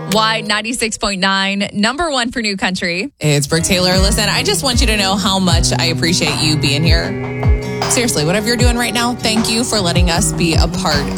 Y96.9, number one for new country. It's Brooke Taylor. Listen, I just want you to know how much I appreciate you being here. Seriously, whatever you're doing right now, thank you for letting us be a part